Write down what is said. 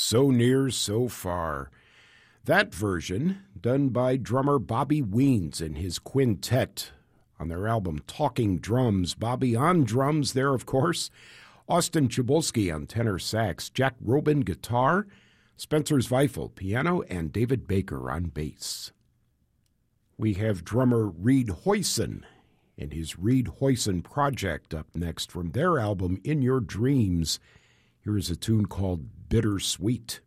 So Near, So Far. That version done by drummer Bobby Weens and his quintet on their album Talking Drums. Bobby on drums there, of course. Austin Chabulski on tenor sax, Jack Robin guitar, Spencer Zweifel piano, and David Baker on bass. We have drummer Reed Hoyson and his Reed Hoyson Project up next from their album In Your Dreams. Here is a tune called Bittersweet.